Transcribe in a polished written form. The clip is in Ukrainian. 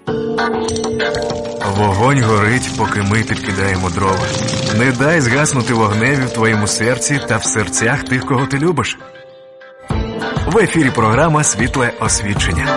Вогонь горить, поки ми підкидаємо дрова. Не дай згаснути вогневі в твоєму серці та в серцях тих, кого ти любиш. В ефірі програма «Світле освічення».